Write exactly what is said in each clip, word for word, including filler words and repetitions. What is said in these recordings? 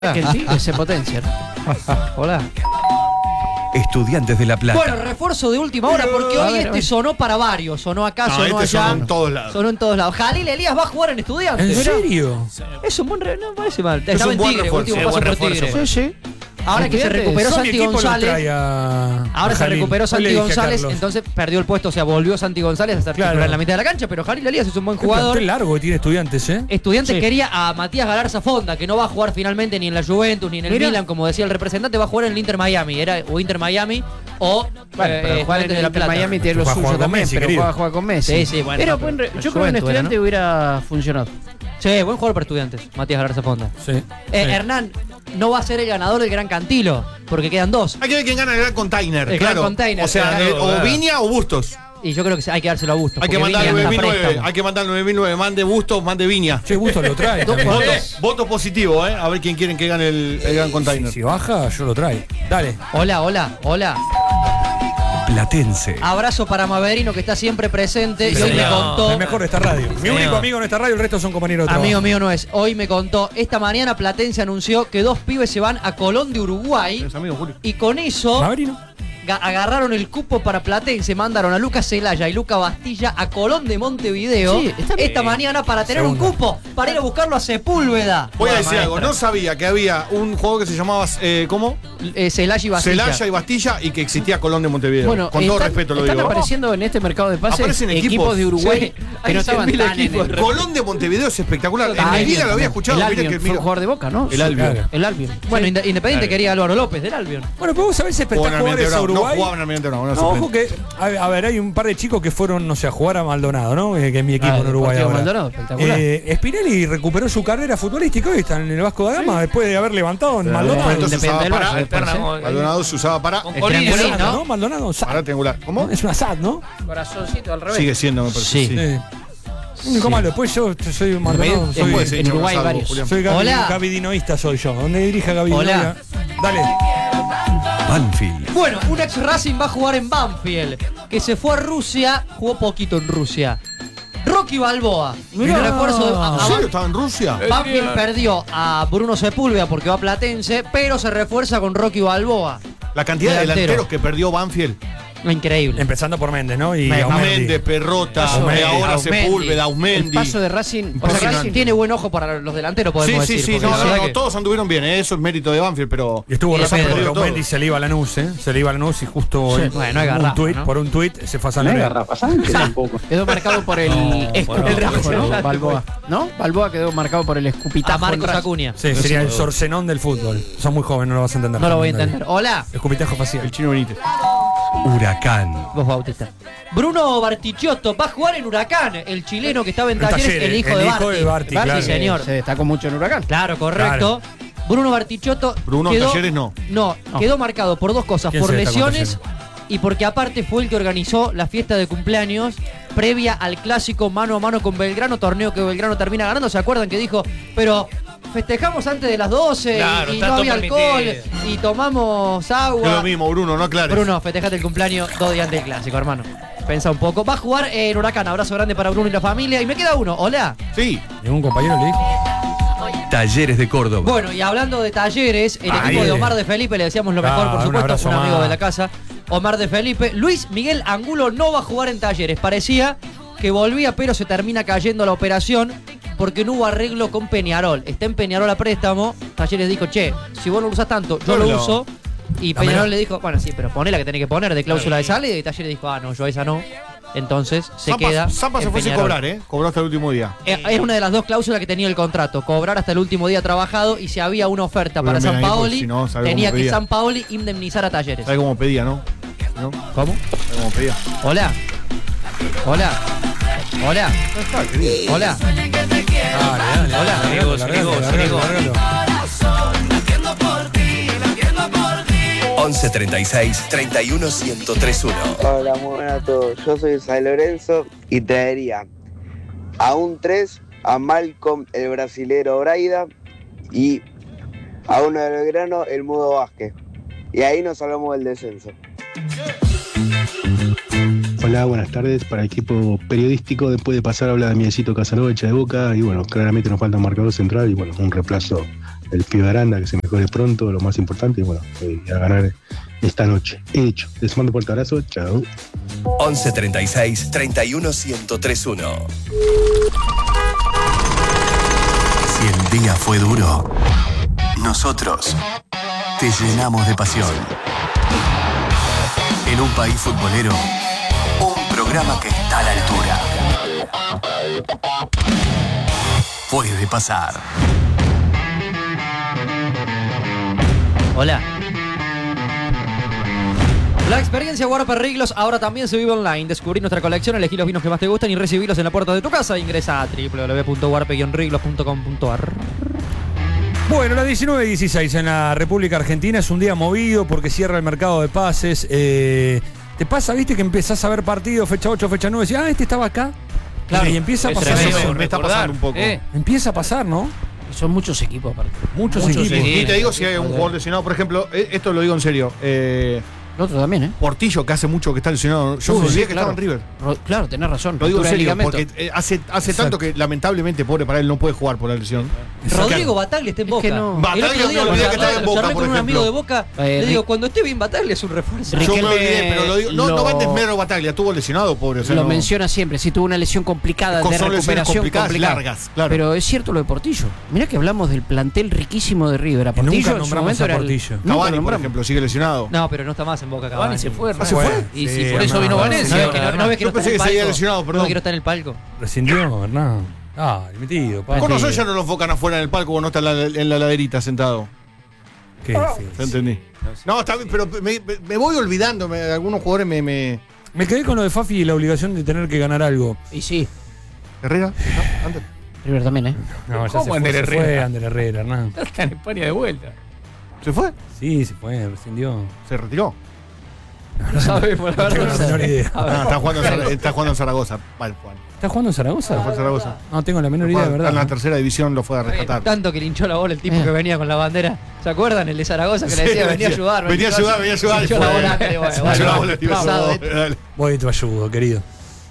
Que el tigre se potencia, ¿no? Hola. Estudiantes de La Plata. Bueno, refuerzo de última hora porque A hoy ver, este a ver. sonó para varios. Sonó acá, No, sonó este allá. sonó en todos lados. Sonó en todos lados. Jalil Elías va a jugar en Estudiantes. ¿En Mirá. serio? Es un buen re... No me parece mal. Es Estaba un en buen Tigre, refuerzo. último Sí, paso buen por refuerzo. Tigre. Sí, sí. Ahora que se Estudiantes, recuperó Yo, mi Santi equipo lo González. trae a- Ahora a se Jalil. recuperó Hoy le Santi dije a González, Carlos. entonces perdió el puesto, o sea, volvió Santi González a ser Claro. titular en la mitad de la cancha, pero Jalil Elías es un buen Qué jugador. plantel largo que tiene Estudiantes, ¿eh? Estudiantes Sí. quería a Matías Galarza Fonda, que no va a jugar finalmente ni en la Juventus ni en el Mira. Milan, como decía el representante, va a jugar en el Inter Miami, era o Inter Miami o Bueno, pero eh, jugar en Estudiantes de el La Inter Plata. Miami tiene lo Va a suyo jugar con también, Messi, pero querido. juega, juega con Messi. Sí, sí, bueno, Pero no, buen pero re- la yo creo que en Juventus era, Estudiante ¿no? hubiera funcionado. Sí, buen jugador para Estudiantes, Matías Galarza Fonda. Sí. Eh, sí. Hernán no va a ser el ganador del Gran Cantilo, porque quedan dos. Hay que ver quién gana el Gran Container. El Gran claro. Container, O sea, claro. eh, o Viña o Bustos. Y yo creo que hay que dárselo a Bustos. Hay que porque mandar Viña nueve anda mil nueve. préstamo. Hay que mandar nueve mil nueve. Mande Bustos, mande Viña. Che, Busto lo trae. Dos también. por Voto, dos. voto positivo, ¿eh? A ver quién quieren que gane el, el Gran Container. Si, si baja, yo lo trae. Dale. Hola, hola, hola. Platense. Abrazo para Maverino, que está siempre presente. y hoy me Señor. contó. El mejor de esta radio. Mi Señor. único amigo en esta radio, el resto son compañeros de trabajo. Amigo mío no es. Hoy me contó. Esta mañana Platense anunció que dos pibes se van a Colón de Uruguay. Es amigo, Julio. Y con eso Maverino. ga- agarraron el cupo para Platense. Mandaron a Lucas Celaya y Lucas Bastilla a Colón de Montevideo. Sí, está esta bien. mañana para tener un Segunda. cupo. Para ir a buscarlo a Sepúlveda. Voy a Buena decir algo. maestra. No sabía que había un juego que se llamaba, eh, ¿cómo? Eh, Celaya y Bastilla. Celaya y Bastilla y que existía Colón de Montevideo. Bueno, Con todo están, respeto lo están digo. apareciendo en este mercado de pases Aparecen equipos, equipos. de Uruguay Sí, que hay no estaban cien mil tan equipos. en el... Colón de Montevideo es espectacular. En mi vida lo había escuchado. El Mira Albion que fue un mira. jugador de Boca, ¿no? El Sí, Albion. claro. El Albion. Bueno, Sí. Inde- Independiente quería Álvaro López del Albion. Bueno, podemos saber si Jugaban prestar al Almirante jugadores a Brown. No Uruguay. jugaban al Almirante Brown, no, No, ojo que, a, a ver, hay un par de chicos que fueron, no sé, a jugar a Maldonado, ¿no? Eh, que es mi equipo Ah, en Uruguay Deportivo ahora. Maldonado, espectacular. Eh, Spinelli recuperó su carrera futbolística y está en el Vasco da Gama después de haber levantado en Pero Maldonado. después entonces se usaba Independiente para. del Valle, después, ¿eh? Maldonado se usaba para. El triangulín, Maldonado, ¿no? ¿no? Maldonado, S A D. Para triangular. ¿Cómo? Es una S A D, ¿no? Corazoncito al revés. Sigue siendo, me parece. Sí. Sí. Sí. Único malo, después yo soy un Maldonado. En- Soy, Después se en hincha Uruguay Gonzalo, varios. Julián. soy gabi- Hola. gabidinoísta, soy yo. Donde dirija Gabidino. Hola. Dale. Banfield. Bueno, un ex Racing va a jugar en Banfield, que se fue a Rusia, jugó poquito en Rusia. Rocky Balboa, Mirá. el refuerzo de, a- ¿En a- serio estaba en Rusia? Banfield perdió a Bruno Sepúlveda porque va a Platense, pero se refuerza con Rocky Balboa. La cantidad de Delantero. delanteros que perdió Banfield. Increíble. Empezando por Méndez, ¿no? Y Me- Aumendi. Méndez, Perrota, Aumendi, ahora Aumendi. Sepúlveda, El Aumendi. paso de Racing. O sea, Impresionante. Racing Tiene buen ojo para los delanteros, Sí, podemos sí, decir. sí, porque no, la no, verdad no, que- todos anduvieron bien, ¿eh? Eso es mérito de Banfield, pero. Y estuvo Y razón después porque perdió Aumendi todo. se le iba a Lanús, ¿eh? Se le iba a Lanús y justo Sí, en- bueno, no hay un garrafa, tuit, ¿no? por un tuit se fue a San No hay Lorenzo. garrafa, ¿saben que tampoco? quedó marcado por el escupitajo, bueno. ¿no? Balboa. ¿No? Balboa quedó marcado por el escupitajo. A Marcos en Racing. Acuña. Sí, sería el sorcenón del fútbol. Sos muy joven, no lo vas a entender. No lo voy a entender. Hola, Escupitajo facial. El chino Benítez. Huracán. vos Bautista. Bruno Bartichotto va a jugar en Huracán, el chileno que estaba en En Talleres, Talleres, el hijo el de hijo Barti. de Barti, Barti, claro. señor. Se destacó mucho en Huracán. Claro, correcto. Bruno Bartichotto. Bruno quedó, Talleres no. No, No. quedó marcado por dos cosas, ¿Quién por se destacó en lesiones y porque aparte fue el que organizó la fiesta de cumpleaños previa al clásico mano a mano con Belgrano, torneo que Belgrano termina ganando. ¿Se acuerdan que dijo, pero festejamos antes de las doce Claro, y está no todo había alcohol permitido. y tomamos Es lo agua? mismo, Bruno, no aclares. Bruno, festejate el cumpleaños dos días antes del clásico, hermano. Pensa un poco. Va a jugar en Huracán. Abrazo grande para Bruno y la familia. Y me queda uno. Hola. Sí. ¿Ningún compañero le dijo? Talleres de Córdoba. Bueno, y hablando de Talleres, el Ahí equipo de es. Omar de Felipe, le decíamos lo mejor, Ah, por un supuesto, abrazo, un amigo Omar. de la casa. Omar de Felipe. Luis Miguel Angulo no va a jugar en Talleres. Parecía que volvía, pero se termina cayendo la operación porque no hubo arreglo con Peñarol. Está en Peñarol a préstamo. Talleres dijo, che, si vos no lo usas tanto, yo lo Ponelo. uso. Y Dámelo. Peñarol le dijo, bueno, sí, pero poné la que tenés que poner de cláusula de salida. Y Talleres dijo, ah, no, yo esa no. Entonces se Zampa, queda. Zampa se en fue sin Peñarol. cobrar, ¿eh? Cobró hasta el último día. Eh, Era una de las dos cláusulas que tenía el contrato, cobrar hasta el último día trabajado y si había una oferta Pero para mira San ahí, porque Paoli, si no, sabe tenía cómo que pedía. San Paoli indemnizar a Talleres. ¿Sabes cómo pedía, no? ¿No? ¿Cómo? ¿Sabes cómo pedía? Hola. Hola. Hola. No está, querido. Hola. Dale, dale. Hola, dale, amigos, dale, amigos, dale, amigos. dale, dale. once treinta y seis, treinta y uno, ciento tres uno. Hola, muy buenas a todos. Yo soy San Lorenzo y traería a un tres a Malcolm, el brasilero Braida, y a uno de Belgrano, el Mudo Vázquez. Y ahí nos salvamos del descenso. Hola, buenas tardes. Para el equipo periodístico, después de pasar habla de Miecito Casanova, de Boca, y bueno, claramente nos falta un marcador central y bueno, un reemplazo el pibe Aranda, que se mejore pronto, lo más importante, y bueno, eh, a ganar esta noche. Hecho. Les mando un fuerte abrazo. Chao. once treinta y seis, treinta y uno, ciento tres uno. Si el día fue duro, nosotros te llenamos de pasión. En un país futbolero, un programa que está a la altura. Puede pasar. Hola. La experiencia Warper Riglos ahora también se vive online. Descubrí nuestra colección, elegí los vinos que más te gustan y recibirlos en la puerta de tu casa. Ingresa a doble u doble u doble u punto warpe guion riglos punto com punto a r. Bueno, las diecinueve dieciséis en la República Argentina es un día movido porque cierra el mercado de pases. Eh, ¿Te pasa, viste, que empezás a ver partidos, fecha ocho, fecha nueve, y decís, ah, este estaba acá? Claro, y empieza a pasar. Eso Eso, me, me está pasando un poco. Eh. empieza a pasar, ¿no? Son muchos equipos aparte. Muchos, Muchos equipos. equipos. Y te digo si hay un jugador lesionado, por ejemplo, eh, esto lo digo en serio. Eh, El otro también, ¿eh? Portillo, que hace mucho que está lesionado. Yo Uy, me olvidé sí, que claro. estaba en River. Ro- Claro, tenés razón. Lo digo en Ruptura de serio, ligamento. porque eh, hace, hace tanto que lamentablemente, pobre para él, no puede jugar por la lesión. Rodrigo Bataglia está en Es Boca. que no. El Bataglia, otro día me lo olvidé que charlé- estaba en Boca, charlé por con un amigo ejemplo. de Boca. Eh, Le digo, Rick- cuando esté bien Bataglia es un refuerzo. Rick- Yo me Riquelme olvidé, pero lo digo. No, no lo- va en desmero Bataglia, estuvo lesionado, pobre. O sea, Lo no- menciona siempre, si tuvo una lesión complicada Con- de son lesiones recuperación complicadas, complicada. largas, claro. Pero es cierto lo de Portillo. Mirá que hablamos del plantel riquísimo de River. A Y nunca Portillo en su nombramos momento a era el- Portillo. nunca Cavani, lo por nombramos. ejemplo, sigue lesionado. No, pero no está más en Boca Cavani. Cavani se fue. ¿Ah, se fue? Y Sí, si por eso Hernán, vino sí, Valencia. No, es que no, no ves que Yo no está pensé en el que seguía palco. lesionado, perdón. No, que no está en el palco. Rescindió, Hernán. Ah, el metido, pa. Con nosotros ya no lo enfocan afuera en el palco cuando no está en la, en la laderita sentado. Qué difícil. ¿Se entendí? No, está bien, pero me, me- me voy olvidando. me- algunos jugadores me. me... Me quedé con lo de Fafi y la obligación de tener que ganar algo. Y sí, Herrera, ¿está? Antes. River también, ¿eh? No, ya ¿Cómo se fue, Ander se Herrera? fue Ander Herrera, Hernán. Está en España de vuelta. ¿Se fue? Sí, se fue, rescindió. ¿Se retiró? No sabemos, la No tengo la verdad. menor idea. Ah, está, jugando en, Zara- está jugando en Zaragoza. Vale, Juan. ¿Está jugando en Zaragoza? Fue en Zaragoza. No tengo la menor idea, Fue- de está verdad. en la tercera división, lo fue a rescatar. Tanto que le hinchó la bola el tipo Eh. que venía con la bandera. ¿Se acuerdan? El de Zaragoza que le decía, Sí, venía a decía, ayudar. venía a ayudar, venía a ayudar, Le hinchó y la fue. bola, que, bueno, Yo bueno, la bola, tío, pasado no, de- dale. Voy y te ayudo, querido.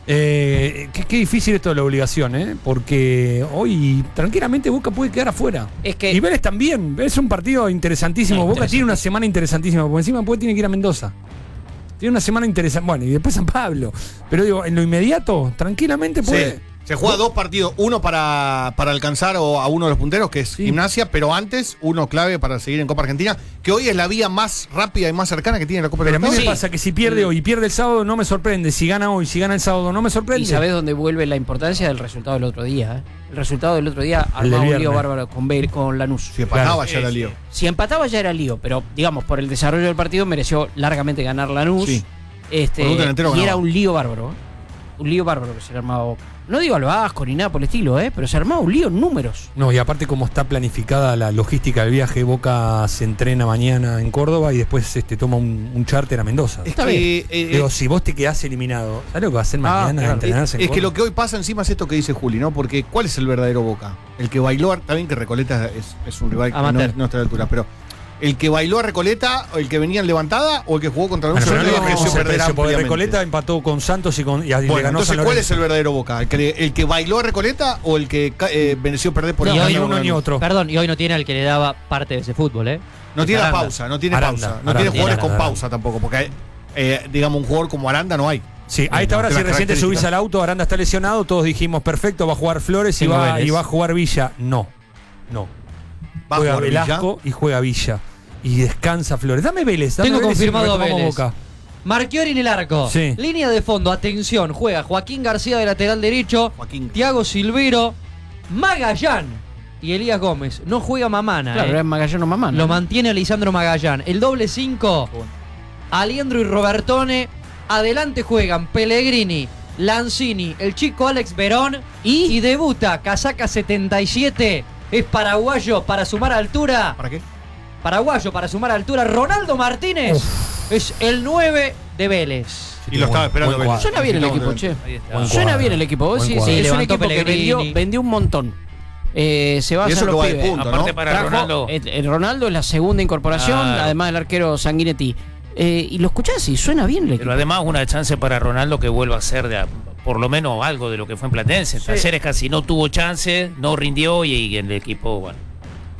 Eh, qué, qué difícil esto de la obligación, ¿eh? Porque hoy tranquilamente Boca puede quedar afuera. Es que- Y Vélez también. Es un partido interesantísimo. Sí, Boca tiene una interesantísimo. semana interesantísima. Porque encima después tiene que ir a Mendoza. Tiene una semana interesante. Bueno, y después San Pablo. Pero digo, en lo inmediato, tranquilamente puede. Sí. Se juega dos partidos, uno para, para alcanzar o a uno de los punteros, que es Sí. Gimnasia, pero antes uno clave para seguir en Copa Argentina, que hoy es la vía más rápida y más cercana que tiene la Copa Pero a mí me Argentina. pasa que si pierde hoy y pierde el sábado no me sorprende. Si gana hoy, si gana el sábado no me sorprende. Y sabés dónde vuelve la importancia del resultado del otro día, ¿eh? El resultado del otro día El del armaba un lío viernes. bárbaro con, Bale- con Lanús. Si empataba Claro. ya era lío. Si empataba ya era lío, pero digamos, por el desarrollo del partido mereció largamente ganar Lanús. Sí. Este, Por un delantero y ganaba. era un lío bárbaro. ¿eh? Un lío bárbaro que se le armaba a Boca. No digo al Vasco ni nada por el estilo, ¿eh? Pero se armaba un lío en números. No, y aparte como está planificada la logística del viaje, Boca se entrena mañana en Córdoba y después este, toma un, un charter a Mendoza. Es Está que, eh, Digo, eh, si vos te quedás eliminado, ¿sabes lo que va a hacer Ah, mañana? claro. Entrenarse en es que Córdoba? lo que hoy pasa encima es esto que dice Juli, ¿no? Porque ¿cuál es el verdadero Boca? El que bailó, a- está bien que Recoleta es, es un rival que no, Amateur. no está a la altura, pero el que bailó a Recoleta, o el que venía en levantada, o el que jugó contra Bueno, Lanús, pero no el que digamos mereció el perder precio, porque ampliamente. Recoleta empató con Santos y, con, y, y le Bueno, ganó entonces, San ¿cuál Lorenzo. es el verdadero Boca? ¿El que, el que bailó a Recoleta o el que ca- eh, mereció perder por No, el ni camino uno con ni Lanús? otro. Perdón, y hoy no tiene al que le daba parte de ese fútbol, ¿eh? No tiene la Aranda. pausa, no tiene Aranda, pausa. No Aranda. tiene jugadores Aranda. con pausa tampoco, porque eh, digamos un jugador como Aranda no hay. Sí, a esta hora De si las recién te subís características. al auto, Aranda está lesionado, todos dijimos perfecto, va a jugar Flores y Tengo va, Vélez. y va a jugar Villa. No, no. Va a Juega jugar Villa. Velasco y juega Villa. Y descansa Flores. Dame Vélez, dame Tengo Vélez y confirmado a retomamos Vélez. Boca. Marchiori en el arco. Sí. Línea de fondo, atención, juega Joaquín García de lateral derecho, Joaquín. Thiago Silvero, Magallán y Elías Gómez. No juega Mamana, Claro, eh. era Magallano Mamán. Lo mantiene Lisandro Magallán. El doble cinco, Aliendro y Robertone. Adelante juegan Pellegrini, Lanzini, el chico Alex Verón y, y debuta casaca setenta y siete. Es paraguayo para sumar altura. ¿Para qué? Paraguayo para sumar altura. Ronaldo Martínez es el nueve de Vélez. Y lo estaba esperando Buen Vélez. Suena bien el No, equipo, no, che. Ahí está. Buen Suena cuadro. bien el equipo. Buen Sí, cuadro. sí, es un Levantó equipo que Pellegrini. vendió, vendió un montón. Eh, se va a Y eso hacer que los va de pibes. punto, Aparte ¿no? para Trajo- Ronaldo. eh, eh, Ronaldo es la segunda incorporación, Claro. además del arquero Sanguinetti. Eh, y lo escuchás y suena bien el equipo. Pero además una chance para Ronaldo que vuelva a ser de a- por lo menos algo de lo que fue en Platense. En Talleres casi no tuvo chance, no rindió y, y el equipo, bueno.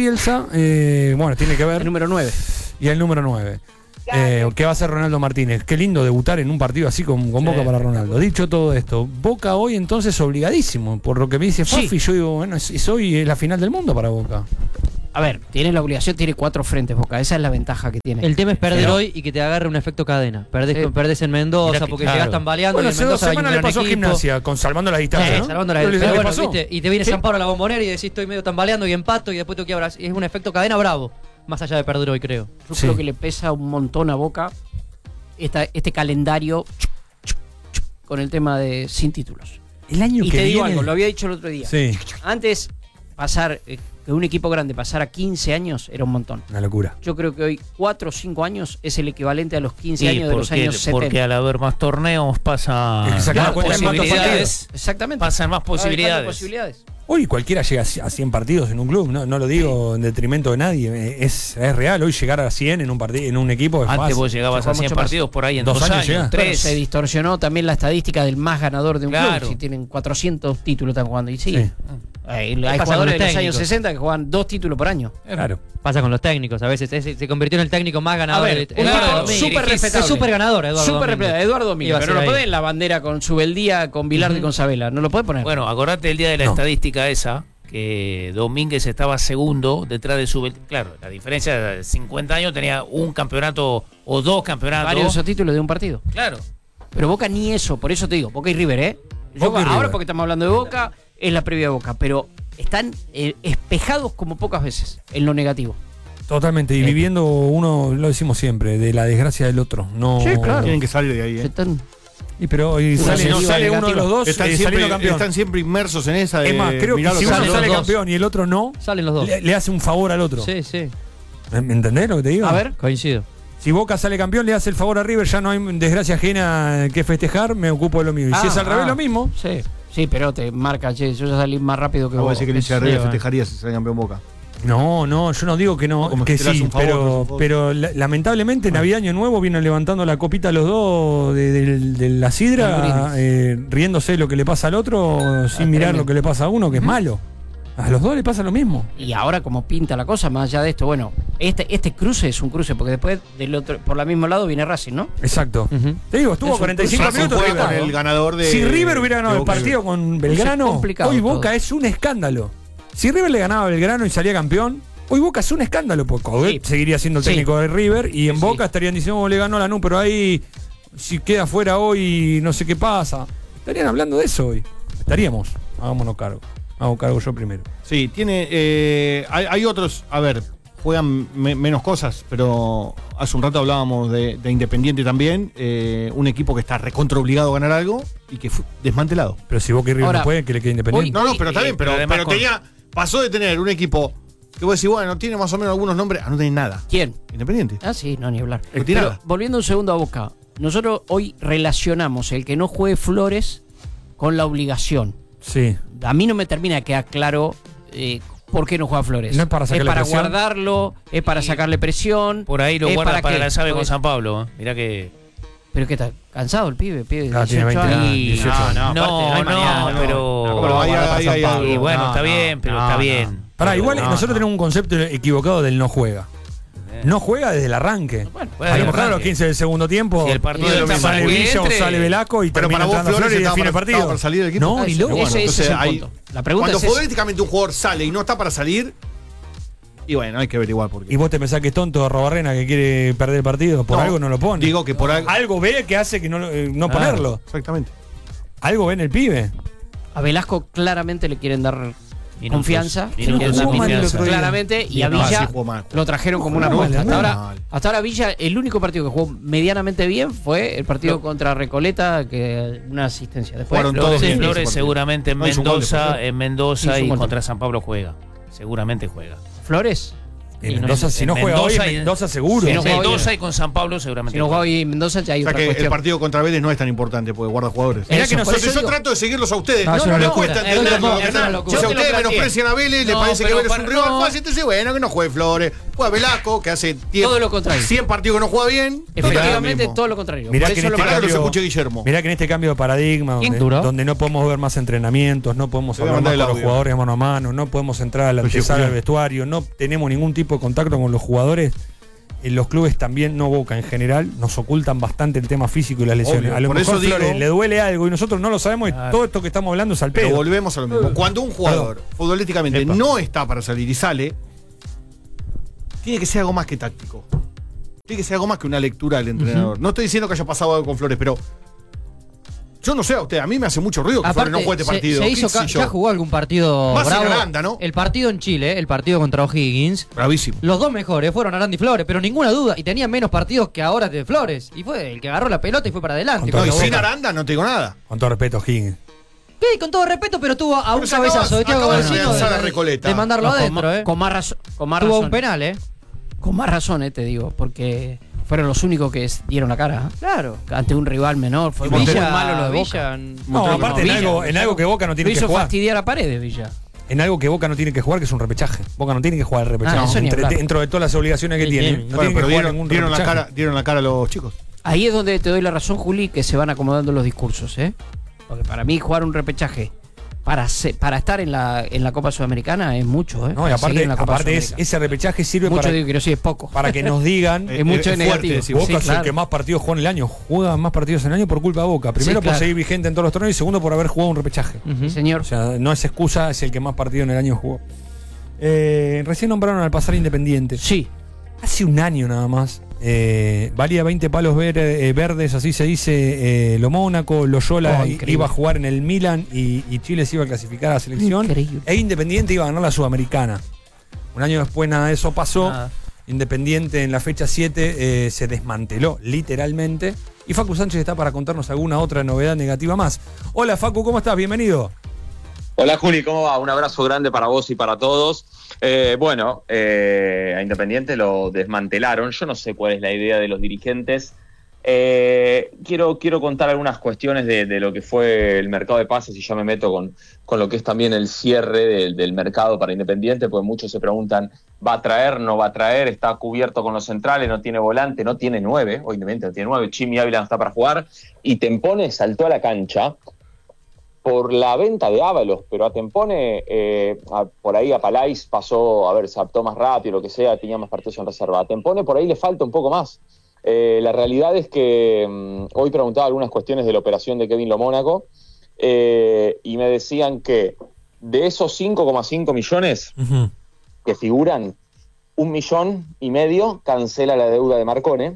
Bielsa, eh, bueno, tiene que ver. El número nueve. Y el número nueve. Eh, ¿Qué va a hacer Ronaldo Martínez? Qué lindo debutar en un partido así con, con Sí. Boca para Ronaldo. Dicho todo esto, Boca hoy entonces obligadísimo. Por lo que me dice Fafi, Sí. yo digo, bueno, es, es hoy es la final del mundo para Boca. A ver, tiene la obligación, tiene cuatro frentes, Boca. Esa es la ventaja que tiene. El tema es perder Pero- hoy y que te agarre un efecto cadena. Perdés, Sí. perdés en Mendoza Mirá que porque claro. llegás tambaleando. Bueno, y en hace dos Mendoza hay un semanas le gran pasó a equipo. Gimnasia, con salvando las distancias, Sí, ¿no? salvando la ¿No le- pero le bueno, pasó? ¿viste? Y te viene Sí. San Pablo a la Bombonera y decís estoy medio tambaleando y empato y después tengo que abrazar. Es un efecto cadena bravo. Más allá de perder hoy, creo. Yo Sí. creo que le pesa un montón a Boca esta, este calendario con el tema de sin títulos. El año Y que te digo viene- algo, lo había dicho el otro día. Sí, Antes, pasar, eh, que un equipo grande pasara quince años era un montón. una locura. Yo creo que hoy cuatro o cinco años es el equivalente a los quince Sí, años de los porque, años setenta. porque al haber más torneos pasa Es que sacar más cuenta de cuántos posibilidades. Exactamente. Pasan más Va a haber posibilidades. posibilidades. Hoy cualquiera llega a cien partidos en un club, no, no lo digo en detrimento de nadie, es, es real. Hoy llegar a cien en un partido, en un equipo es Antes fácil. vos llegabas Se a juega cien mucho más. partidos por ahí en Dos dos, años años, llegás. Pero tres. se distorsionó también la estadística del más ganador de un Claro. club. Si tienen cuatrocientos títulos están jugando. Y sí, Sí. hay, hay pasa con jugadores los de los años técnicos? sesenta que juegan dos títulos por año. Claro. Pasa con los técnicos. A veces es- se convirtió en el técnico más ganador. A ver, de- un Eduardo tipo Domínguez. súper Es respetable. súper ganador, Eduardo Súper Domínguez. respetable, Eduardo Domínguez. Iba a Pero ser no lo ahí. ponen en la bandera con Subeldía, con Bilardo y con Sabela. No lo puede poner. Bueno, acordate el día de la No. estadística esa, que Domínguez estaba segundo detrás de su... Claro, la diferencia de cincuenta años tenía un campeonato o dos campeonatos. varios de esos títulos de un partido. Claro. Pero Boca ni eso, por eso te digo, Boca y River, ¿eh? Yo, Boca y ahora River. porque estamos hablando de Boca, es la previa de Boca, pero están eh, espejados como pocas veces en lo negativo. Totalmente, y Eh. viviendo uno, lo decimos siempre, de la desgracia del otro. No, Sí, claro. Tienen que salir de ahí, ¿eh? Están- Y pero hoy Una sale, no deriva sale uno de negativa. los dos Están, eh, siempre, saliendo campeón. están siempre inmersos en esa de Es más, creo que mirá lo si que uno salen sale los dos. campeón y el otro no, Salen los dos. le, le hace un favor al otro. Sí, sí. ¿Me me entendés lo que te digo? A ver, Coincido. Si Boca sale campeón, le hace el favor a River, ya no hay desgracia ajena que festejar, me ocupo de lo mío. Y si Ah, es al revés, ah. lo mismo. sí, sí, pero te marca, che, yo ya salí más rápido que Vos vos. decís que el hincha de Sí, River bueno. festejaría si sale campeón Boca. No, no, yo no digo que no, Como que que te le hace sí, un favor, pero, por favor. pero la- lamentablemente Navidad Año Nuevo vienen levantando la copita los dos de, de- de la El sidra, brindis. eh, riéndose de lo que le pasa al otro sin mirar tremendo. lo que le pasa a uno, que es malo. A los dos le pasa lo mismo. Y ahora como pinta la cosa, más allá de esto, bueno, este, este cruce es un cruce, porque después del otro, por la mismo lado viene Racing, ¿no? Exacto. Ujú. Te digo, estuvo Es un cuarenta y cinco cruce. Racing minutos. juega con River. el ganador de. Si River hubiera ganado de el Boca y partido River. con Belgrano, complicado hoy Boca todo. es un escándalo. Si River le ganaba a Belgrano y salía campeón, hoy Boca es un escándalo, porque Coudet Sí. seguiría siendo el Sí. técnico de River y en Sí. Boca estarían diciendo, oh, le ganó la Lanús, pero ahí si queda fuera hoy no sé qué pasa. Estarían hablando de eso hoy. Estaríamos. Hagámonos cargo. Hago cargo yo primero. Sí, tiene. eh, hay, hay otros, a ver, juegan me- menos cosas, pero hace un rato hablábamos de, de Independiente también. eh, un equipo que está recontra obligado a ganar algo y que fue desmantelado. Pero si Boca y River Ahora, no pueden, que le quede independiente. No, no, pero está eh, bien, pero, pero además pero con- tenía. Pasó de tener un equipo que vos decís, bueno, tiene más o menos algunos nombres, ah, no tiene nada. ¿Quién? Independiente. Ah, sí, no, ni hablar. No tiene Pero nada. volviendo un segundo a Boca, nosotros hoy relacionamos el que no juegue Flores con la obligación. Sí. A mí no me termina de quedar claro eh, por qué no juega Flores. No es para sacarle presión. guardarlo, es para sacarle presión. Por ahí lo es guarda para, que- la llave con porque- San Pablo. ¿eh? Mirá que... Pero que está cansado el pibe, pibe de Ah, tiene dieciocho veinte años. años, dieciocho años. no, aparte, no hay no, mañana, pero... no. ¿Cómo lo va a guardar para San Pablo? Y bueno, No, está no, bien, pero no, está no. bien. Pará, igual No, nosotros no. tenemos un concepto equivocado del no juega. No juega desde el arranque. Bueno, Juega A lo desde el mejor a los arranque. quince del segundo tiempo Si el partido sale está para que Villa o entre- sale Velasco y Pero termina para vos entrando Flores Flores y estaba define el para, partido. estaba para salir del equipo. No, ni Ese- loco. ese- ese Entonces, es el ahí- punto. La pregunta Cuando es esa. futbolísticamente un jugador sale y no está para salir, y bueno, hay que averiguar por qué. ¿Y vos te pensás que es tonto Robarrena que quiere perder el partido? Por No, algo no lo pone. Digo que por algo. Algo ve que hace que no, lo- eh, no Claro. ponerlo. Exactamente. Algo ve en el pibe. A Velasco claramente le quieren dar Minutos. confianza. Minutos Le quieren de dar jugó mal el confianza. otro día. Claramente. Y a No, Villa sí jugó mal. lo trajeron como una Jugó apuesta. mal, Hasta muy ahora, mal. hasta ahora Villa, el único partido que jugó medianamente bien fue el partido No. contra Recoleta, que una asistencia. Después, Jugaron luego todos de- bien. Flores ese partido. seguramente en No hizo un gol Mendoza, después, ¿no? en Mendoza Hizo un y gol contra San Pablo juega. Seguramente juega. Flores. En Y no Mendoza, es- si en no juega hoy, Mendoza en y- Mendoza seguro. Si no En juega Mendoza hoy- y con San Pablo seguramente Si no juega juega. hoy en Mendoza, ya hay O sea otra que el cuestión. partido contra Vélez no es tan importante porque guarda jugadores. Mirá que Eso, por nosotros- eso Entonces yo digo- trato de seguirlos a ustedes. No, No, es no, una les locura. cuesta Es entender una lo locura, que es una ganan. locura. Si a Yo te lo ustedes planteé. menosprecian a Vélez, les No, parece que pero Vélez es un para- rival no. fácil, entonces bueno, que no juegue Flores. Juega Velasco, que hace tiempo, Todo lo contrario. cien partidos que no juega bien. Efectivamente, mismo. todo lo contrario. Mirá Por que eso en lo este Para que planteé. los cambio- escuche Guillermo. Mirá que en este cambio de paradigma, ¿Quién donde, duró? donde no podemos ver más entrenamientos, no podemos Te voy a hablar más mandar con el los audio. jugadores mano a mano, no podemos entrar a la Oye, antesala del Julián. vestuario, no tenemos ningún tipo de contacto con los jugadores. En los clubes también, no Boca en general, nos ocultan bastante el tema físico y las lesiones. Obvio, A lo por mejor eso digo- Flores le duele algo y nosotros no lo sabemos y todo esto que estamos hablando es al Pero pedo. volvemos a lo mismo. Cuando un jugador futbolísticamente Epa. no está para salir y sale, tiene que ser algo más que táctico. Tiene que ser algo más que una lectura del entrenador. Uh-huh. No estoy diciendo que haya pasado algo con Flores, pero yo no sé a usted, a mí me hace mucho ruido que Aparte, Flores no juegue este partido. Se, se hizo ca- ya jugó algún partido más bravo. en Aranda, ¿no? El partido en Chile, el partido contra O'Higgins. Bravísimo. Los dos mejores fueron Aranda y Flores, pero ninguna duda. Y tenía menos partidos que ahora de Flores. Y fue el que agarró la pelota y fue para adelante. No, y sin Aranda no te digo nada. Con todo respeto, Higgins. Sí, con todo respeto, pero tuvo a un Pero se cabezazo acaba- de Thiago acaba de García lanzar a de, Recoleta. de mandarlo No, con adentro, ma- ¿eh? Con más, razón, con más Tuvo razón. un penal, ¿eh? Con más razón, eh, te digo, porque fueron los únicos que s- dieron la cara. ¿eh? Claro. Ante un rival menor. Fue Y muy Villa- malo lo de Boca. Villa, No, aparte en Villa, algo, en algo que Boca no Lo tiene que hizo jugar. fastidiar a Paredes, Villa. En algo que Boca no tiene que jugar, que es un repechaje. Boca no tiene que jugar el repechaje. Ah, eso ni Entre- hablar. dentro de todas las obligaciones que Sí, tiene. tiene. No Bueno, tiene que pero jugar dieron, ningún dieron la repechaje. cara, dieron la cara a los chicos. Ahí es donde te doy la razón, Juli, que se van acomodando los discursos, ¿eh? Porque para mí jugar un repechaje para se- para estar en la en la Copa Sudamericana es mucho, ¿eh? No, y Para seguir aparte, en la Copa aparte es, Sudamericana. ese repechaje sirve Mucho para, digo que no sí es poco. para que nos digan. Es mucho es de fuerte, negativo. decimos. Boca Sí, es el claro. que más partidos juega en el año. Juega más partidos en el año por culpa de Boca. Primero Sí, por claro. seguir vigente en todos los torneos y segundo por haber jugado un repechaje. Ujú. Sí, señor. O sea, no es excusa, es el que más partidos en el año jugó. Eh, recién nombraron al pasar Independiente. Sí. Hace un año nada más. Eh, valía veinte palos ver- eh, verdes, así se dice, eh, lo Mónaco, Loyola Oh, i- increíble. iba a jugar en el Milan y, y Chile se iba a clasificar a la selección. Increíble. E Independiente iba a ganar la Sudamericana. Un año después nada de eso pasó. Nada. Independiente en la fecha siete eh, se desmanteló, literalmente. Y Facu Sánchez está para contarnos alguna otra novedad negativa más. Hola Facu, ¿cómo estás? Bienvenido. Hola Juli, ¿cómo va? Un abrazo grande para vos y para todos. Eh, bueno, eh, a Independiente lo desmantelaron. Yo no sé cuál es la idea de los dirigentes. Eh, quiero, quiero contar algunas cuestiones de, de lo que fue el mercado de pases y ya me meto con, con lo que es también el cierre del, del mercado para Independiente, porque muchos se preguntan, ¿va a traer, no va a traer? ¿Está cubierto con los centrales? ¿No tiene volante? ¿No tiene nueve? Hoy Independiente no tiene nueve. Chimi Ávila no está para jugar. Y Tempone saltó a la cancha por la venta de Ábalos, pero a Tempone, eh, a, por ahí a Palais pasó, a ver, se adaptó más rápido, lo que sea, tenía más partidos en reserva. A Tempone por ahí le falta un poco más. Eh, la realidad es que um, hoy preguntaba algunas cuestiones de la operación de Kevin Lo Mónaco eh, y me decían que de esos cinco coma cinco millones Uh-huh. que figuran, un millón y medio cancela la deuda de Marcone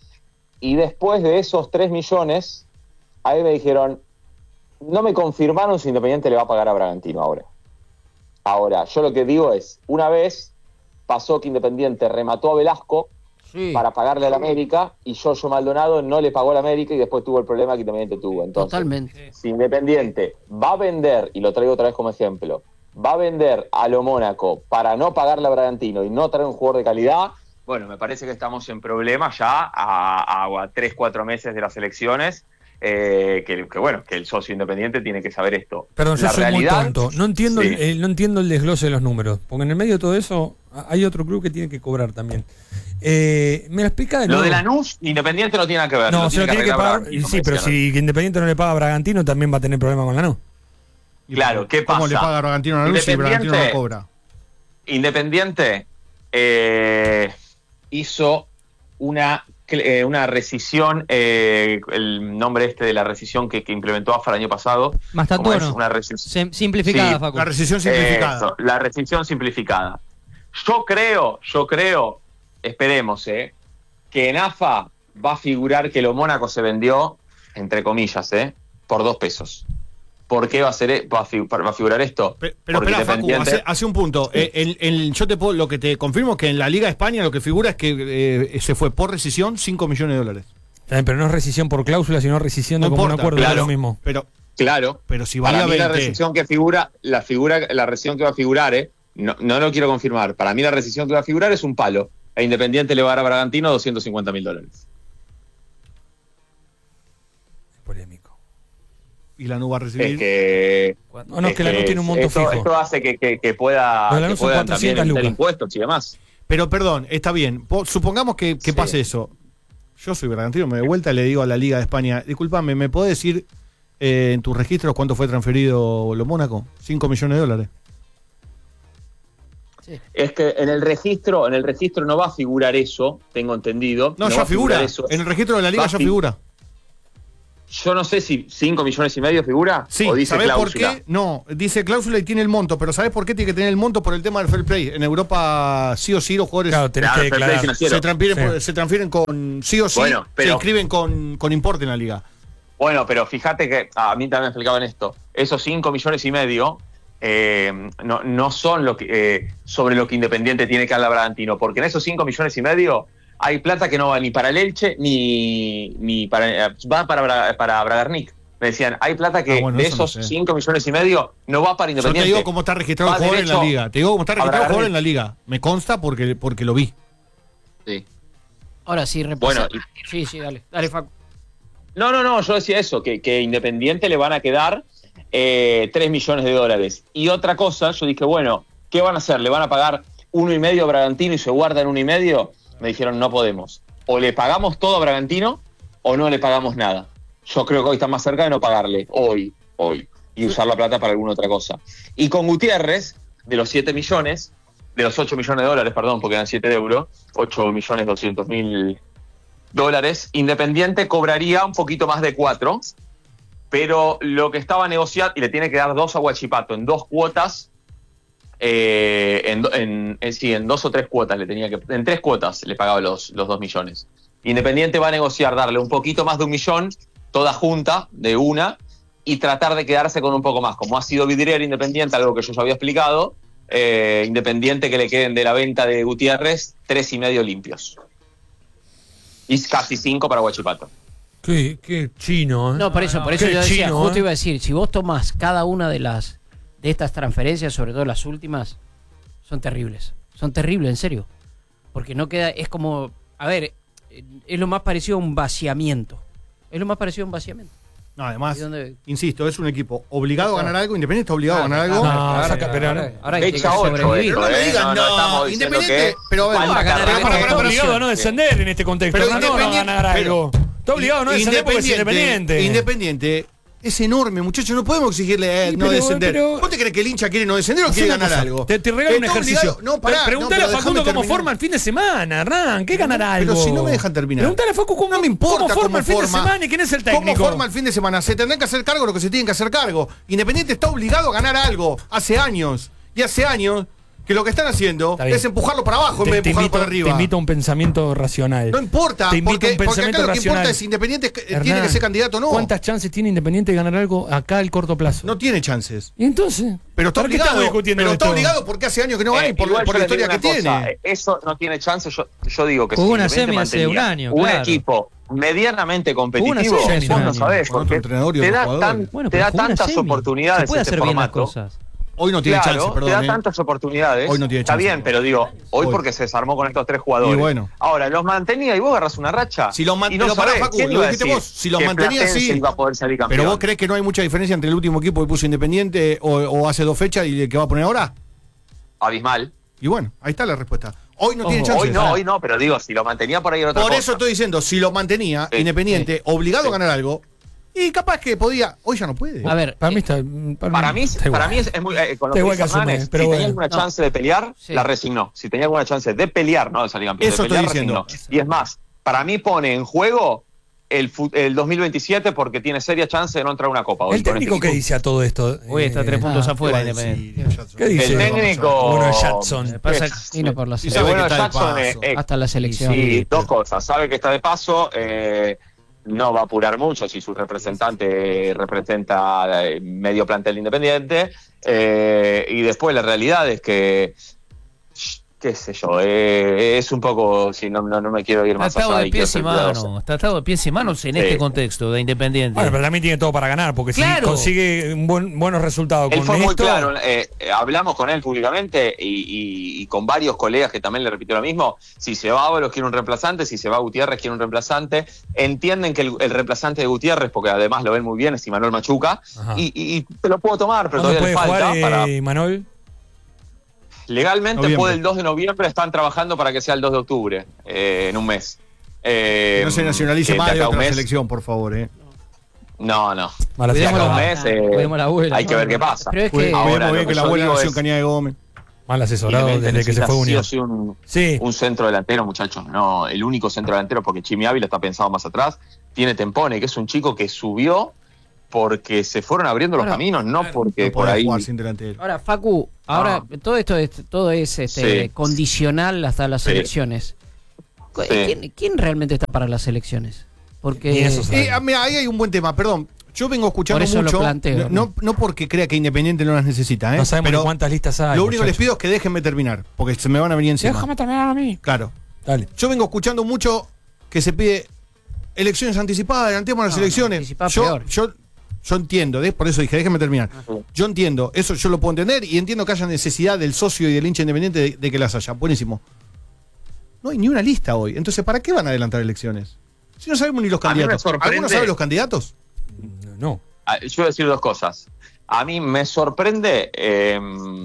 y después de esos tres millones, ahí me dijeron, no me confirmaron si Independiente le va a pagar a Bragantino ahora. Ahora, yo lo que digo es, una vez pasó que Independiente remató a Velasco Sí. para pagarle a la América y Yoyo Maldonado no le pagó a la América y después tuvo el problema que Independiente tuvo. Entonces, Totalmente. si Independiente va a vender, y lo traigo otra vez como ejemplo, va a vender a lo Mónaco para no pagarle a Bragantino y no traer un jugador de calidad, bueno, me parece que estamos en problemas ya a, a, a tres, cuatro meses de las elecciones. Eh, que, que bueno, que el socio independiente tiene que saber esto. Perdón, yo La soy realidad- muy tonto. No entiendo, Sí. el, el- no entiendo el desglose de los números. Porque en el medio de todo eso a- hay otro club que tiene que cobrar también. Eh, ¿Me lo explica de Lo nuevo? de Lanús, Independiente no tiene nada que ver. No, se lo tiene que arreglar pagar. Bragantino, Sí, me pero decían. si Independiente no le paga a Bragantino, también va a tener problema con Lanús. Claro, ¿qué pasa? ¿Cómo le paga Bragantino a la luz si Independiente- Bragantino no cobra? Independiente eh, hizo una, eh, una rescisión, eh, el nombre este de la rescisión que, que implementó A F A el año pasado. Más ¿Cómo es? Tatuano. Una rescisión. Sim- simplificada, Sí, Facu. La rescisión simplificada. Eso, la rescisión simplificada. Yo creo, yo creo, esperemos, eh, que en A F A va a figurar que lo Mónaco se vendió, entre comillas, eh, por dos pesos. ¿Por qué va a, ser, e- va a, fi- va a figurar esto? Pe- Pero Porque espera, Facu, Independiente- hace, hace un punto. Eh, el- el- yo te puedo, lo que te confirmo es que en la Liga de España lo que figura es que eh, se fue por rescisión cinco millones de dólares. Eh, Pero no es rescisión por cláusula, sino rescisión de No como un importa, acuerdo. claro. Es lo mismo. Pero, Claro. pero si Para valía mí la veinte. rescisión que figura, la figura, la rescisión que va a figurar, eh, no, no lo quiero confirmar. Para mí la rescisión que va a figurar es un palo. E Independiente le va a dar a Bragantino doscientos cincuenta mil dólares. Polémico. Y la N U va a recibir. Es que No, no, es que Lanús tiene un monto esto, fijo. esto hace que, que, que pueda, Lo de que Lanús son puedan también cuatrocientas evitar lucas. impuestos y demás. Pero perdón, está bien. Po- Supongamos que, que Sí. pase eso. Yo soy Bragantino, me de vuelta y le digo a la Liga de España, disculpame, ¿me podés decir eh, en tus registros cuánto fue transferido lo Mónaco? cinco millones de dólares. Es que en el registro, en el registro no va a figurar eso, tengo entendido. No, va ya a figura. figurar eso. En el registro de la Liga Va a ya fi- figura. yo no sé si cinco millones y medio figura Sí, o dice ¿sabés por cláusula. qué? No, dice cláusula y tiene el monto, pero ¿sabés por qué tiene que tener el monto? Por el tema del fair play. En Europa sí o sí los jugadores Claro, tenés Claro, que fair play declarar. financiero. se, transfieren, Sí. por- se transfieren con sí o sí, Bueno, pero- se inscriben con, con importe en la liga. Bueno, pero fíjate que a mí también me explicaban esto. Esos cinco millones y medio eh, no, no son lo que, eh, sobre lo que Independiente tiene que darle a Bragantino, porque en esos cinco millones y medio hay plata que no va ni para el Elche ni, ni para eh, va para, Bra- para Bragarnik. Me decían, hay plata que Ah, bueno, de eso no esos sé. cinco millones y medio no va para Yo Independiente. te digo cómo está registrado Va el jugador en la derecho liga. Te digo cómo está a registrado el jugador Bragarnik. en la liga. Me consta porque, porque lo vi. Sí. Ahora sí, repasa. Bueno, Sí, sí, dale. Dale, Facu. No, no, no, yo decía eso, que, que Independiente le van a quedar eh, tres millones de dólares. Y otra cosa, yo dije, bueno, ¿qué van a hacer? ¿Le van a pagar uno y medio a Bragantino y se guardan uno y medio? Me dijeron, no podemos. O le pagamos todo a Bragantino o no le pagamos nada. Yo creo que hoy está más cerca de no pagarle, hoy, hoy, y usar la plata para alguna otra cosa. Y con Gutiérrez, de los siete millones, de los ocho millones de dólares, perdón, porque eran siete de euros, ocho millones doscientos mil dólares, Independiente cobraría un poquito más de cuatro, pero lo que estaba negociado, y le tiene que dar dos a Huachipato en dos cuotas, eh, en, do- en, en- sí, en dos o tres cuotas le tenía que, en tres cuotas le pagaba los, los dos millones. Independiente va a negociar darle un poquito más de un millón, toda junta, de una, y tratar de quedarse con un poco más. Como ha sido vidriera Independiente, algo que yo ya había explicado, eh, Independiente que le queden de la venta de Gutiérrez tres y medio limpios. Y casi cinco para Huachipato. Qué, qué chino, ¿eh? No, por eso, por eso Qué yo decía, chino, justo ¿eh? iba a decir, si vos tomás cada una de las de estas transferencias, sobre todo las últimas, son terribles. Son terribles, en serio. Porque no queda, es como, a ver, es lo más parecido a un vaciamiento. Es lo más parecido a un vaciamiento. No, además, ¿Y dónde- insisto, es un equipo obligado a ganar algo, Independiente está obligado a ganar algo. No, Ahora- saca, pero ahora- ahora hay que Fecha ocho, sobrevivir. esto, Pero no me eh, digan, no, no no, estamos diciendo Independiente, que pero bueno, falta para ganar carrera en Para, esta está para- obligado a no condición. descender en este contexto. Pero no, no, no Independiente- ganar algo. Está obligado a no descender porque es Independiente. Independiente es enorme, muchachos. No podemos exigirle a él Sí, no pero- descender. pero- ¿Vos te crees que el hincha quiere no descender o Hacé quiere una ganar cosa, algo? Te, te regalo un Está ejercicio. obligado- No, pará. Pre- Preguntale no, a pero Facundo déjame cómo terminar. forma el fin de semana, Hernán. ¿Qué ganar algo? Pero si no me dejan terminar. Preguntale a Facu cómo, No me importa cómo forma cómo el fin de forma. semana y quién es el técnico. ¿Cómo forma el fin de semana? Se tendrán que hacer cargo de lo que se tienen que hacer cargo. Independiente está obligado a ganar algo hace años. Y hace años que lo que están haciendo Está bien. es empujarlo para abajo en Te, vez de te empujarlo invito, para arriba. te invito a un pensamiento racional. No importa, Te invito porque, a un porque pensamiento acá lo que racional. importa es Independiente que- Hernán, tiene que ser candidato o no. ¿Cuántas chances tiene Independiente de ganar algo acá al corto plazo? No tiene chances. ¿Y entonces? Pero está ¿Por qué obligado. estamos discutiendo Pero está esto? obligado porque hace años que no gana Eh, y por, igual por yo la les digo historia que una cosa, tiene. eh, eso no tiene chance. Yo, yo digo que Jugó si una Independiente semi hace mantenía un año, un claro. equipo medianamente Jugó una competitivo, semi hace vos un no año. sabés, Con otro porque entrenador y te otros da, jugadores. tan- Bueno, te pero da jugó una tantas semi. oportunidades Se puede este hacer bien las formato. cosas. Hoy no tiene Claro, chance, perdón. te da eh. tantas oportunidades. Hoy no tiene Está chance. bien, pero digo, hoy, Hoy. porque se desarmó con estos tres jugadores. Y bueno. Ahora, los mantenía y vos agarras una racha. Si los man- y no pero pará, sabés, Facu, ¿quién lo iba a dijiste decir vos, si los que mantenía Platense así? iba a poder salir campeón? Pero vos crees que no hay mucha diferencia entre el último equipo que puso Independiente o, o hace dos fechas y el que va a poner ahora. Abismal. Y bueno, ahí está la respuesta. Hoy no tiene Ojo, chance. Hoy no, hoy no, pero digo, si lo mantenía por ahí era otra Por cosa. eso estoy diciendo, si lo mantenía Sí, Independiente, obligado sí. a ganar algo, y capaz que podía, hoy ya no puede. A ver, Para mí eh, está. Para mí, está para igual. mí es, es muy. Eh, con lo Está que igual dice que asume, Hernán es, pero si bueno. tenía alguna No. chance de pelear, Sí. la resignó. Si tenía alguna chance de pelear, no de salir campeón. Eso de pelear, estoy diciendo. resignó. Y es más, para mí pone en juego el, fu- el dos mil veintisiete porque tiene seria chance de no entrar a una copa. hoy ¿El con técnico este qué equipo. dice a todo esto? Hoy está Eh, tres puntos ah, afuera, ¿Qué va a Independiente. decir, Jackson? ¿Qué dice? El técnico. Bueno, Jackson. Pasa- y no por la Y El sabe bueno que está de Jackson paso. eh, eh, hasta la selección. Sí, dos cosas. Sabe que está de paso, eh, no va a apurar mucho si su representante representa eh, medio plantel independiente. eh, y después la realidad es que, qué sé yo, eh, es un poco, si no, no, no me quiero ir más Está atado allá. de y quiero pies y ser cuidadoso. manos. Está atado de pies y manos en Sí. este contexto de Independiente. Bueno, pero también tiene todo para ganar, porque Claro. si consigue un buen- buenos resultados Él con fue muy esto. claro, eh, eh, hablamos con él públicamente y, y- y con varios colegas que también le repitió lo mismo. Si se va Ábalos quiere un reemplazante, si se va Gutiérrez quiere un reemplazante. Entienden que el, el reemplazante de Gutiérrez, porque además lo ven muy bien, es Imanol Machuca, Ajá. y, y- y te lo puedo tomar, pero ¿Cuándo todavía puede le falta. jugar para, eh, Manuel? legalmente Noviembre. puede el dos de noviembre, están trabajando para que sea el dos de octubre, eh, en un mes. Eh, Que no se nacionalice eh, más de acá a un otra mes- selección, por favor. Eh. No, no. Mala De acá a señal. un mes, eh, Cuidemos la abuela. hay que ver qué pasa. Pero es que Cuidemos Ahora, bien lo que la yo abuela digo nació en es- Cañada de Gómez. Mal asesorado Independiente desde que se fue necesita Unión. sí o sí un, Sí. un centro delantero, muchachos. No, el único centro delantero, porque Chimi Ávila está pensado más atrás. Tiene Tempone, que es un chico que subió porque se fueron abriendo los Ahora, caminos, no porque No por podés ahí. jugar sin delantero. Ahora, Facu, ahora todo esto es, todo es este, Sí. condicional hasta las Sí. elecciones. Cu- Sí. ¿Quién, quién realmente está para las elecciones? Porque Ni eso sabe. Eh, ah, mira, ahí hay un buen tema, perdón. Yo vengo escuchando Por eso lo mucho. planteo, no, no porque crea que Independiente no las necesita, ¿eh? No sabemos pero ni cuántas listas hay. lo único que les muchachos. pido es que déjenme terminar, porque se me van a venir encima. Déjame terminar a mí. Claro. Dale. Yo vengo escuchando mucho que se pide elecciones anticipadas, adelantemos las No, elecciones. anticipadas yo, peor. yo, yo entiendo, ¿eh? Por eso dije, déjenme terminar. Yo entiendo, eso yo lo puedo entender y entiendo que haya necesidad del socio y del hincha independiente de, de que las haya. Buenísimo. No hay ni una lista hoy. Entonces, ¿para qué van a adelantar elecciones? Si no sabemos ni los A mí me candidatos. sorprende- ¿Alguno sabe los candidatos? No. Ah, Yo voy a decir dos cosas. A mí me sorprende eh,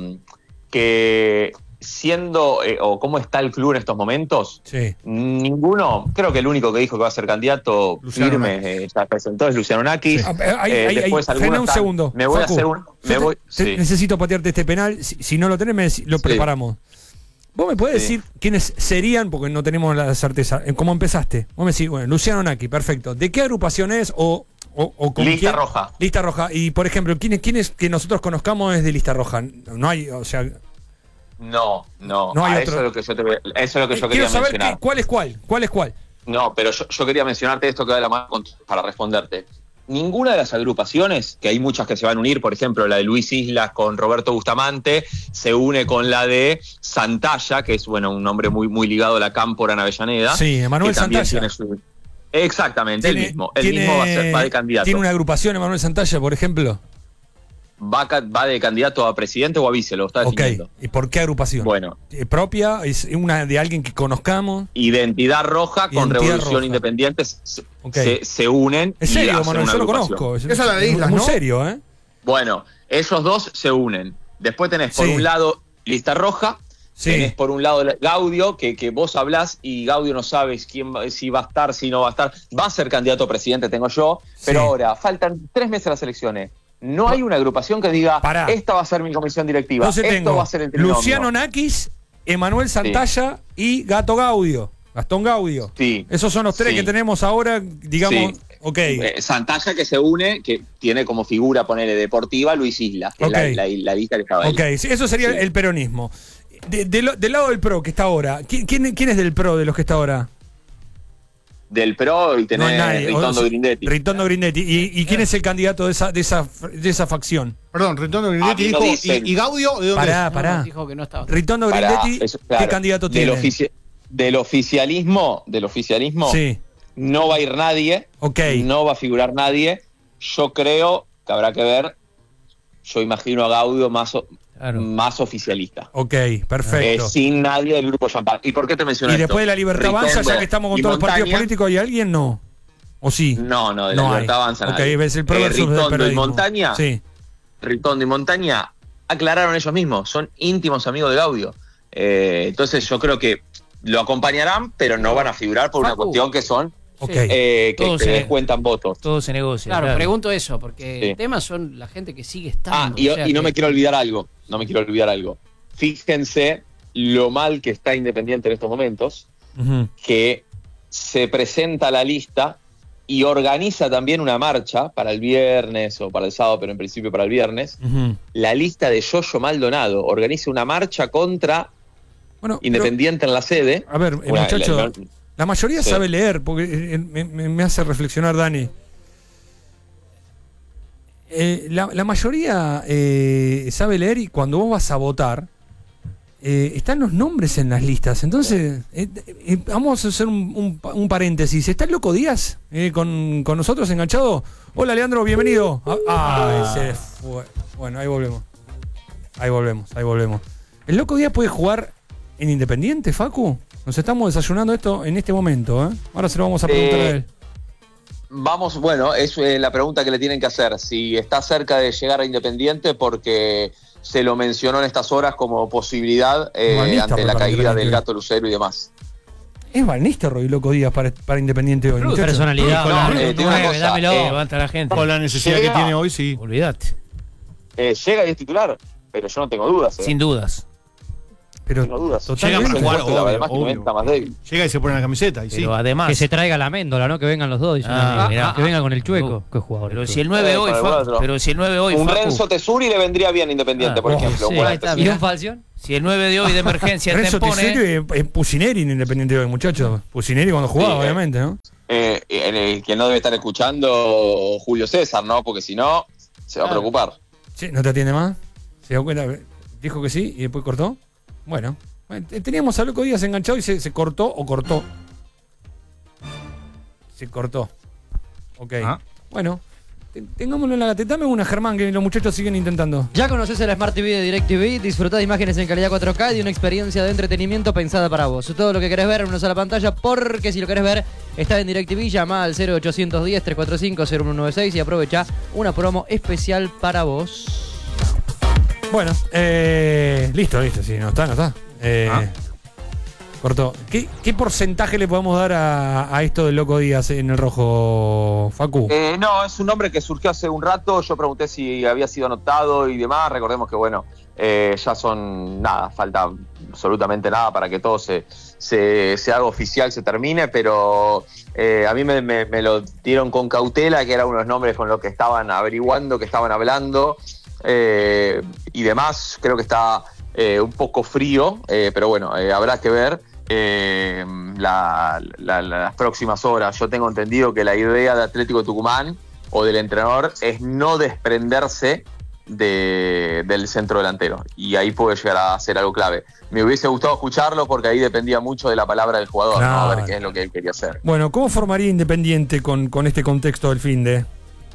que siendo, eh, o cómo está el club en estos momentos, Sí. ninguno, creo que el único que dijo que va a ser candidato Luciano firme, Nakis. eh, ya presentó, es Luciano Nakis. Ah, eh, ahí- Eh, ahí- después ahí, algunos frena un están- segundo. Me voy Facu, a hacer un. yo Me te- voy, te- sí. Necesito patearte este penal. Si, si no lo tenés, me dec- lo Sí. preparamos. ¿Vos me podés Sí. decir quiénes serían? Porque no tenemos la certeza. Eh, ¿Cómo empezaste? Vos me decís, bueno, Luciano Naki, perfecto. ¿De qué agrupación es o, o, o con Lista quién? roja. Lista roja. Y, por ejemplo, ¿quiénes, quiénes que nosotros conozcamos es de lista roja? No hay, o sea... No, no. No hay a otro- Eso es lo que yo, te voy- eso es lo que yo Eh, quería quiero saber mencionar. qué- cuál es cuál. ¿Cuál es cuál? No, pero yo, yo quería mencionarte esto que va de la mano con- para responderte. Ninguna de las agrupaciones, que hay muchas que se van a unir, por ejemplo, la de Luis Islas con Roberto Bustamante, se une con la de Santalla, que es bueno un nombre muy, muy ligado a la Cámpora en Avellaneda. Sí, Emanuel que también Santalla. tiene su- Exactamente, el Tiene- mismo. El tiene- mismo va, a ser, va de candidato. ¿Tiene una agrupación, Emanuel Santalla, por ejemplo? Va, ca- va de candidato a presidente o a vice, lo está Ok. definiendo. ¿Y por qué agrupación? Bueno, Eh, ¿Propia? ¿Es una de alguien que conozcamos? Identidad Roja con Identidad Revolución Roja. Independiente se, Ok. se- se unen. Es y serio, hacen Manuel, una yo lo agrupación. conozco. Es, Esa es la de Islas, muy ¿no? serio, ¿eh? Bueno, esos dos se unen. Después tenés por Sí. un lado Lista Roja, Sí. tenés por un lado Gaudio, que, que vos hablás y Gaudio no sabes quién va- si va a estar, si no va a estar. Va a ser candidato a presidente, tengo yo, pero Sí. ahora faltan tres meses a las elecciones. No hay una agrupación que diga, Pará. esta va a ser mi comisión directiva, Entonces esto tengo va a ser el trinomio. Luciano Nakis, Emanuel Santalla y Gato Gaudio. Gastón Gaudio. Sí. Esos son los tres Sí. que tenemos ahora, digamos. Sí. Ok. Eh, Santalla que se une, que tiene como figura, ponele, deportiva, Luis Islas, que Ok. es la, la- la lista que estaba ahí. Ok, sí, eso sería Sí. el peronismo. De- de lo- del lado del PRO que está ahora, ¿quién, quién, quién es del PRO de los que está ahora? Del PRO y No tenés hay nadie. Ritondo O- Grindetti. Ritondo Grindetti. ¿Y, y quién es el candidato de esa, de esa, de esa facción? Perdón, Ritondo A Grindetti mí no dijo. dicen. ¿Y, y Gaudio de dónde Pará, es? pará. dijo que no estaba. Ritondo Pará, Grindetti, eso, claro, ¿qué candidato del tiene? ofici- del oficialismo, del oficialismo, Sí, no va a ir nadie, ok. no va a figurar nadie. Yo creo que habrá que ver. Yo imagino a Gaudio más, o- Claro. más oficialista. Ok, Eh, perfecto. sin nadie del grupo Champán. ¿Y por qué te menciono Y esto? después de la Libertad Avanza, Ritondo ya que estamos con y todos los partidos Montaña- políticos, ¿hay alguien? No. ¿O sí? No, no, de la No hay. Libertad Avanza Ok, nadie. ves el pro Eh, versus del Ritondo y peronismo. Montaña, Sí. Ritondo y Montaña aclararon ellos mismos, son íntimos amigos de Gaudio. Eh, entonces yo creo que lo acompañarán, pero no van a figurar por una Facu. cuestión que son Ok. eh, que, Todo que se- descuentan votos. Todo se negocia. Claro, claro. pregunto eso, porque Sí. el tema son la gente que sigue Ah, estando. y, o sea y no que- me quiero olvidar algo, no me quiero olvidar algo. Fíjense lo mal que está Independiente en estos momentos, Ujú. que se presenta la lista y organiza también una marcha para el viernes o para el sábado, pero en principio para el viernes. Ujú. La lista de Yoyo Maldonado organiza una marcha contra Bueno, pero, Independiente en la sede. a ver, eh, Una- muchacho, la- la mayoría Sí. sabe leer, porque eh, me, me- me hace reflexionar, Dani. Eh, la, la mayoría eh, sabe leer y cuando vos vas a votar, eh, están los nombres en las listas. Entonces, eh, eh, vamos a hacer un, un- un paréntesis. ¿Está el Loco Díaz eh, con, con nosotros enganchado? Hola, Leandro, bienvenido. Ah, se fue. Bueno, ahí volvemos. Ahí volvemos, ahí volvemos. ¿El Loco Díaz puede jugar en Independiente, Facu? Nos estamos desayunando esto en este momento, ¿eh? Ahora se lo vamos a preguntar Eh, a él. Vamos, bueno, es eh, la pregunta que le tienen que hacer. Si está cerca de llegar a Independiente, porque se lo mencionó en estas horas como posibilidad eh, Humanista, ante la para mí, caída creo del que- Gato Lucero y demás. Es Van Nistelrooy, Loco Díaz, para, para Independiente hoy. muchacho. Personalidad. No, nueve, eh, te digo una cosa, dámelo. eh, Levanta la gente. Con la necesidad Llega. que tiene hoy, sí. Olvídate. Eh, llega y es titular, pero yo no tengo dudas. eh. Sin dudas. Pero no dudas. totalmente. Llega para jugar, Supuesto, obvio, además, obvio. que venta más débil. Llega y se pone la camiseta. Y Pero sí. además. Que se traiga la Méndola, ¿no? Que vengan los dos. diciendo, Ah, ah, mirá. ah, que venga con el chueco. Uh, Qué jugador. Pero el si el Chueco. nueve Eh, hoy, con el Fa- otro. pero si el nueve hoy, Un Facu, Renzo Tesuri le vendría bien Independiente, Ah, por oh, ejemplo. Sí, Buena ahí está. decisión. ¿Y un Falción? si el nueve de hoy de emergencia te Renzo impone. Tesuri es Pusineri en Independiente hoy, muchachos. Pusineri cuando jugaba, Sí, eh. obviamente, ¿no? Eh, en el que no debe estar escuchando Julio César, ¿no? Porque si no, se va a Claro. preocupar. Sí, ¿no te atiende más? ¿Se dio cuenta? Dijo que sí y después cortó. Bueno, bueno, teníamos a Loco Díaz enganchado y se, se cortó o cortó. Se cortó. Ok. Ah. Bueno, te- tengámoslo en la gateta. Dame una, Germán, que los muchachos siguen intentando. Ya conoces el Smart T V de DirecTV, disfrutá de imágenes en calidad cuatro K y de una experiencia de entretenimiento pensada para vos. Todo lo que querés ver en una sola pantalla, porque si lo querés ver está en DirecTV, llama al cero ochocientos diez, trescientos cuarenta y cinco, cero uno nueve seis y aprovecha una promo especial para vos. Bueno, eh, listo, listo. Sí, no está, no está. Eh, Ah. Cortó. ¿Qué, ¿Qué porcentaje le podemos dar a, a esto del Loco Díaz en el rojo, Facu? Eh, no, es un nombre que surgió hace un rato. Yo pregunté si había sido anotado y demás. Recordemos que, bueno, eh, ya son nada, falta absolutamente nada para que todo se, se, se haga oficial, se termine. Pero eh, a mí me, me, me lo dieron con cautela, que eran unos nombres con los que estaban averiguando, que estaban hablando eh, y demás. Creo que está eh, un poco frío, eh, pero bueno, eh, habrá que ver. Eh, la, la, las próximas horas. Yo tengo entendido que la idea de Atlético Tucumán o del entrenador es no desprenderse de, del centro delantero, y ahí puede llegar a ser algo clave. Me hubiese gustado escucharlo porque ahí dependía mucho de la palabra del jugador, Claro. ¿no? A ver qué es lo que él quería hacer. Bueno, ¿cómo formaría Independiente con, con este contexto del fin de?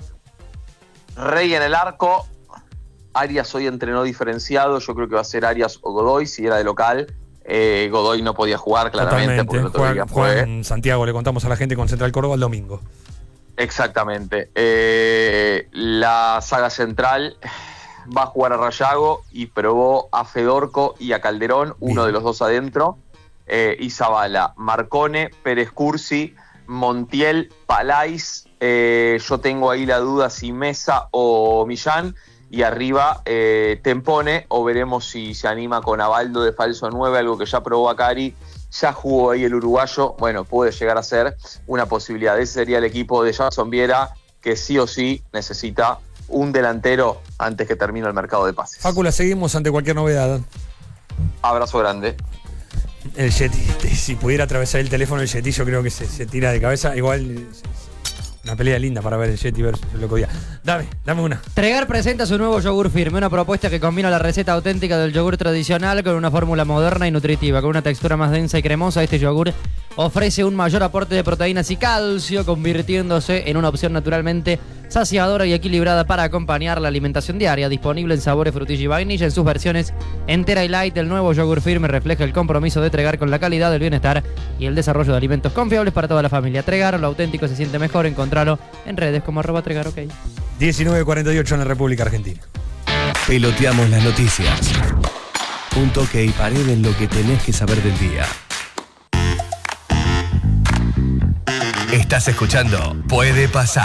Rey en el arco. Arias hoy entrenó diferenciado. Yo creo que va a ser Arias o Godoy si era de local. Eh, Godoy no podía jugar claramente porque el otro Juega, día juega fue. en Santiago, le contamos a la gente con Central Córdoba el domingo. Exactamente. Eh, la saga central va a jugar a Rayago y probó a Fedorco y a Calderón, uno Bien. de los dos adentro. Eh, y Zavala, Marcone, Pérez Cursi, Montiel, Palais. Eh, yo tengo ahí la duda si Mesa o Millán. Y arriba eh, Tempone, o veremos si se anima con Abaldo de falso nueve, algo que ya probó a Cari. Ya jugó ahí el uruguayo. Bueno, puede llegar a ser una posibilidad. Ese sería el equipo de Jackson Viera, que sí o sí necesita un delantero antes que termine el mercado de pases. Facu, la seguimos ante cualquier novedad. Abrazo grande. El Yeti, este, si pudiera atravesar el teléfono, el Yeti yo creo que se, se tira de cabeza. Igual, una pelea linda para ver el Yeti versus el Loco Díaz. Dame, dame una. Tregar presenta su nuevo yogur firme, una propuesta que combina la receta auténtica del yogur tradicional con una fórmula moderna y nutritiva. Con una textura más densa y cremosa, este yogur ofrece un mayor aporte de proteínas y calcio, convirtiéndose en una opción naturalmente saciadora y equilibrada para acompañar la alimentación diaria. Disponible en sabores frutilla y vainilla en sus versiones entera y light. El nuevo yogur firme refleja el compromiso de Tregar con la calidad, el bienestar y el desarrollo de alimentos confiables para toda la familia. Tregar, lo auténtico se siente mejor. Encontralo en redes como arroba Tregar, ok. diecinueve cuarenta y ocho en la República Argentina. Peloteamos las noticias. Un toque y pared en lo que tenés que saber del día. Estás escuchando Puede Pasar.